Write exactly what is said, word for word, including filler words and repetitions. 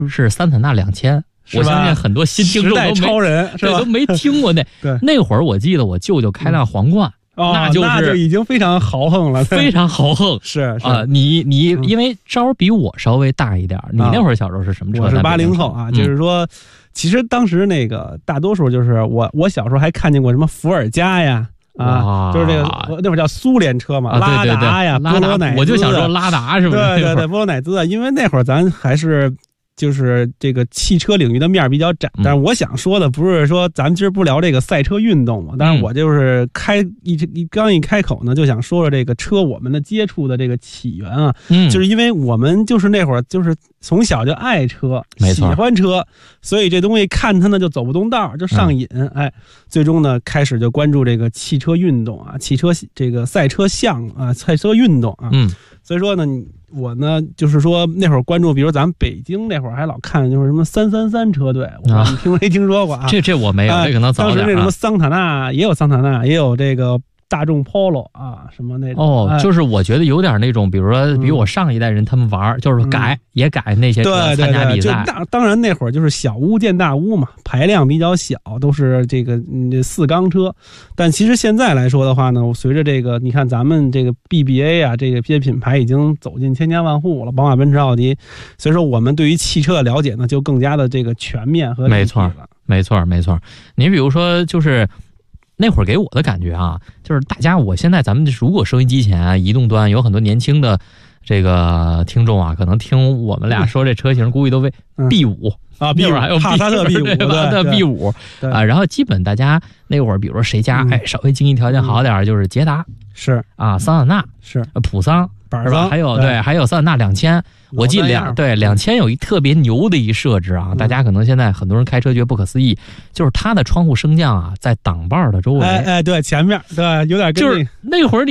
是桑塔纳两千。我相信很多新听众都没超人是吧？ 都没听过那。 对， 那会儿我记得我舅舅开辆皇冠。 哦、 那就是那就已经非常豪横了， 非常豪横。 是是啊、呃，你你、嗯、因为稍比我稍微大一点，你那会儿小时候是什么车？ 我是八零后啊， 嗯、 就是说，其实当时那个大多数就是我我小时候还看见过什么伏尔加呀。啊，就是这个那会儿叫苏联车嘛， 啊、 拉达呀， 波罗乃兹， 我就想说拉达是不是？ 对对对，波罗乃兹啊，因为那会儿咱还是。就是这个汽车领域的面比较窄，但是我想说的不是说咱们今儿不聊这个赛车运动嘛，但是我就是开一一刚一开口呢，就想说说这个车我们的接触的这个起源啊， 嗯， 就是因为我们就是那会儿就是从小就爱车，喜欢车，所以这东西看它呢就走不动道，就上瘾，嗯、哎，最终呢开始就关注这个汽车运动啊，汽车这个赛车项啊，赛车运动啊， 嗯， 所以说呢。我呢，就是说那会儿关注，比如咱们北京那会儿还老看，就是什么三三三车队，我你听没听说过啊？ 这这我没有，这可能早点、啊。 当时那什么桑塔纳也有桑塔纳，也有这个大众 Polo 啊，什么那种。 哦，哎、就是我觉得有点那种，比如说比我上一代人他们玩，嗯、就是改、嗯、也改那些车参加比赛。 对对对，就当当然那会儿就是小巫见大巫嘛，排量比较小，都是这个嗯四缸车。但其实现在来说的话呢，随着这个你看咱们这个 B B A 啊，这个这些品牌已经走进千家万户了，宝马、奔驰、奥迪，所以说我们对于汽车的了解呢，就更加的这个全面和没错，没错，没错。你比如说就是。那会儿给我的感觉啊，就是大家，我现在咱们如果收音机前啊，移动端有很多年轻的这个听众啊，可能听我们俩说这车型，估计都为 B 五、 嗯、啊 ，B 五还有帕萨特 B 五， 帕萨特 B 五啊，然后基本大家那会儿，比如说谁家、嗯、哎稍微经济条件好点，就是捷达是啊，桑塔纳是普桑。 板桑还有 对, 对，还有桑塔纳两千，我记得两对两千有一特别牛的一设置啊、嗯，大家可能现在很多人开车觉得不可思议，就是它的窗户升降啊，在挡把的周围， 哎哎，对，前面对，有点跟就是那会儿你。